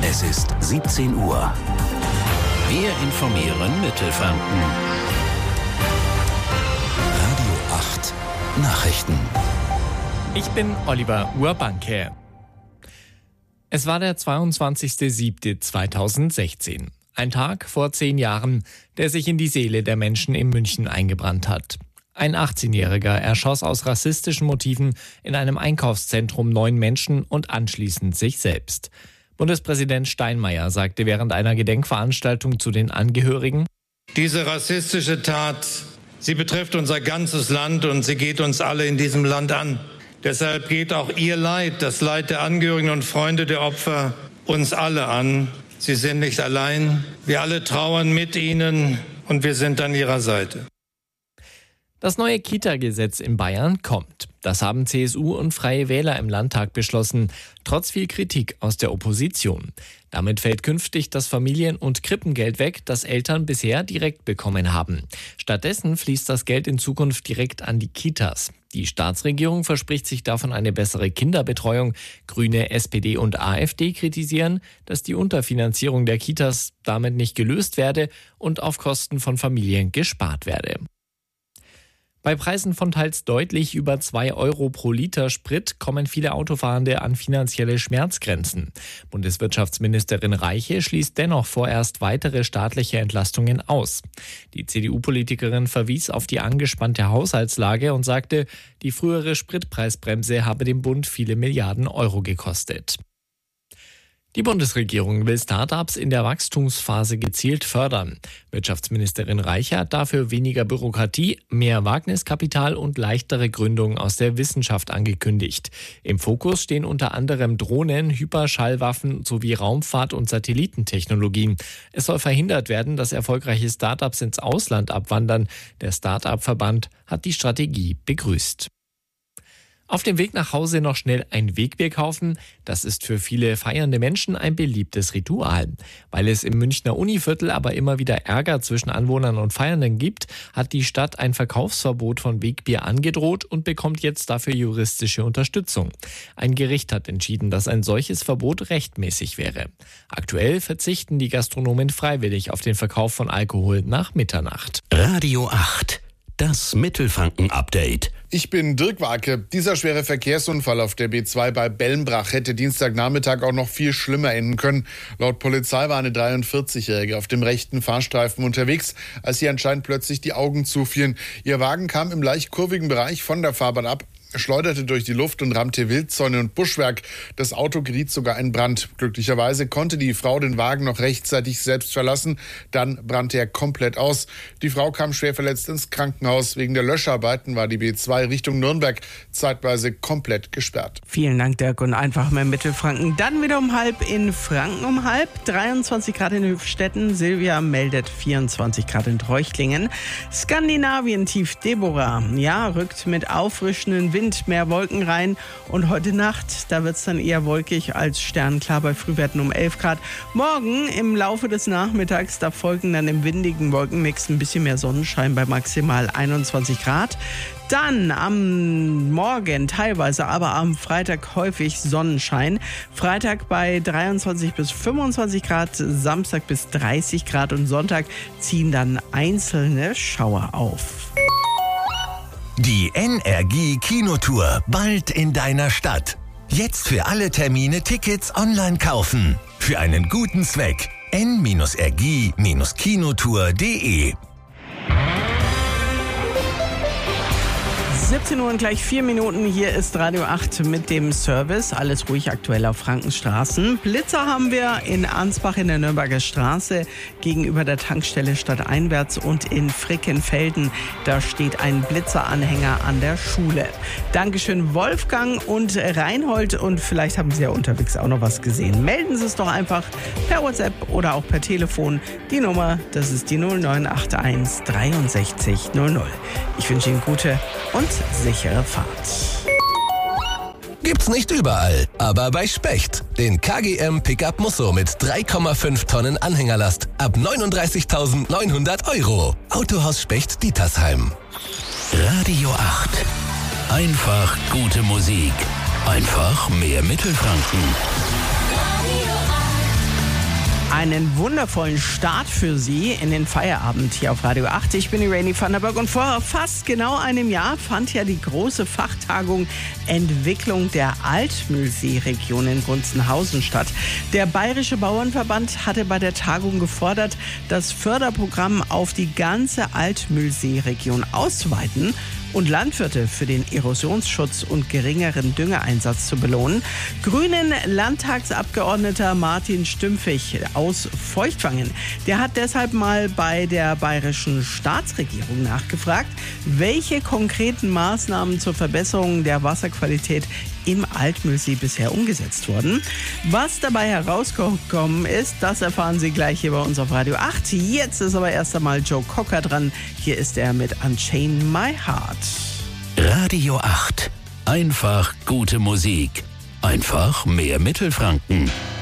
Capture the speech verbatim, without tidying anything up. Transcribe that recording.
Es ist siebzehn Uhr. Wir informieren Mittelfranken. Radio acht Nachrichten. Ich bin Oliver Urbanke. Es war der zweiundzwanzigster siebter zweitausendsechzehn. Ein Tag vor zehn Jahren, der sich in die Seele der Menschen in München eingebrannt hat. Ein achtzehnjähriger erschoss aus rassistischen Motiven in einem Einkaufszentrum neun Menschen und anschließend sich selbst. Bundespräsident Steinmeier sagte während einer Gedenkveranstaltung zu den Angehörigen: Diese rassistische Tat, sie betrifft unser ganzes Land und sie geht uns alle in diesem Land an. Deshalb geht auch Ihr Leid, das Leid der Angehörigen und Freunde der Opfer, uns alle an. Sie sind nicht allein. Wir alle trauern mit Ihnen und wir sind an Ihrer Seite. Das neue Kita-Gesetz in Bayern kommt. Das haben C S U und Freie Wähler im Landtag beschlossen, trotz viel Kritik aus der Opposition. Damit fällt künftig das Familien- und Krippengeld weg, das Eltern bisher direkt bekommen haben. Stattdessen fließt das Geld in Zukunft direkt an die Kitas. Die Staatsregierung verspricht sich davon eine bessere Kinderbetreuung. Grüne, S P D und AfD kritisieren, dass die Unterfinanzierung der Kitas damit nicht gelöst werde und auf Kosten von Familien gespart werde. Bei Preisen von teils deutlich über zwei Euro pro Liter Sprit kommen viele Autofahrende an finanzielle Schmerzgrenzen. Bundeswirtschaftsministerin Reiche schließt dennoch vorerst weitere staatliche Entlastungen aus. Die C D U-Politikerin verwies auf die angespannte Haushaltslage und sagte, die frühere Spritpreisbremse habe dem Bund viele Milliarden Euro gekostet. Die Bundesregierung will Start-ups in der Wachstumsphase gezielt fördern. Wirtschaftsministerin Reiche hat dafür weniger Bürokratie, mehr Wagniskapital und leichtere Gründungen aus der Wissenschaft angekündigt. Im Fokus stehen unter anderem Drohnen, Hyperschallwaffen sowie Raumfahrt- und Satellitentechnologien. Es soll verhindert werden, dass erfolgreiche Start-ups ins Ausland abwandern. Der Start-up-Verband hat die Strategie begrüßt. Auf dem Weg nach Hause noch schnell ein Wegbier kaufen, das ist für viele feiernde Menschen ein beliebtes Ritual. Weil es im Münchner Univiertel aber immer wieder Ärger zwischen Anwohnern und Feiernden gibt, hat die Stadt ein Verkaufsverbot von Wegbier angedroht und bekommt jetzt dafür juristische Unterstützung. Ein Gericht hat entschieden, dass ein solches Verbot rechtmäßig wäre. Aktuell verzichten die Gastronomen freiwillig auf den Verkauf von Alkohol nach Mitternacht. Radio acht, das Mittelfranken-Update. Ich bin Dirk Warke. Dieser schwere Verkehrsunfall auf der B zwei bei Bellenbrach hätte Dienstagnachmittag auch noch viel schlimmer enden können. Laut Polizei war eine dreiundvierzigjährige auf dem rechten Fahrstreifen unterwegs, als ihr anscheinend plötzlich die Augen zufielen. Ihr Wagen kam im leicht kurvigen Bereich von der Fahrbahn ab, schleuderte durch die Luft und rammte Wildzäune und Buschwerk. Das Auto geriet sogar in Brand. Glücklicherweise konnte die Frau den Wagen noch rechtzeitig selbst verlassen. Dann brannte er komplett aus. Die Frau kam schwer verletzt ins Krankenhaus. Wegen der Löscharbeiten war die B zwei Richtung Nürnberg zeitweise komplett gesperrt. Vielen Dank, Dirk. Und einfach mal Mittelfranken. Dann wieder um halb in Franken um halb. dreiundzwanzig Grad in Höfstetten. Silvia meldet vierundzwanzig Grad in Treuchtlingen. Skandinavien-Tief Deborah. Ja, rückt mit auffrischenden Wind, mehr Wolken rein. Und heute Nacht, da wird es dann eher wolkig als sternklar bei Frühwerten um elf Grad. Morgen im Laufe des Nachmittags, da folgen dann im windigen Wolkenmix ein bisschen mehr Sonnenschein bei maximal einundzwanzig Grad. Dann am Morgen teilweise, aber am Freitag häufig Sonnenschein. Freitag bei dreiundzwanzig bis fünfundzwanzig Grad, Samstag bis dreißig Grad und Sonntag ziehen dann einzelne Schauer auf. Die N R G Kinotour, bald in deiner Stadt. Jetzt für alle Termine Tickets online kaufen. Für einen guten Zweck. n r g kinotour punkt d e siebzehn Uhr und gleich vier Minuten. Hier ist Radio acht mit dem Service. Alles ruhig aktuell auf Frankenstraßen. Blitzer haben wir in Ansbach in der Nürnberger Straße gegenüber der Tankstelle stadteinwärts und in Frickenfelden. Da steht ein Blitzeranhänger an der Schule. Dankeschön Wolfgang und Reinhold. Und vielleicht haben Sie ja unterwegs auch noch was gesehen. Melden Sie es doch einfach per WhatsApp oder auch per Telefon. Die Nummer, das ist die null neun acht eins dreiundsechzig null null. Ich wünsche Ihnen gute und sichere Fahrt. Gibt's nicht überall, aber bei Specht. Den K G M Pickup Musso mit drei Komma fünf Tonnen Anhängerlast ab neununddreißigtausendneunhundert Euro. Autohaus Specht Dietersheim. Radio acht. Einfach gute Musik. Einfach mehr Mittelfranken. Radio acht. Einen wundervollen Start für Sie in den Feierabend hier auf Radio acht. Ich bin die Rainy van der Berg und vor fast genau einem Jahr fand ja die große Fachtagung Entwicklung der Altmühlseeregion in Gunzenhausen statt. Der Bayerische Bauernverband hatte bei der Tagung gefordert, das Förderprogramm auf die ganze Altmühlseeregion auszuweiten und Landwirte für den Erosionsschutz und geringeren Düngeeinsatz zu belohnen. Grünen Landtagsabgeordneter Martin Stümpfig aus Feuchtwangen, der hat deshalb mal bei der bayerischen Staatsregierung nachgefragt, welche konkreten Maßnahmen zur Verbesserung der Wasserqualität im Altmühlsee bisher umgesetzt wurden. Was dabei herausgekommen ist, das erfahren Sie gleich hier bei uns auf Radio acht. Jetzt ist aber erst einmal Joe Cocker dran. Hier ist er mit Unchain My Heart. Radio acht. Einfach gute Musik. Einfach mehr Mittelfranken.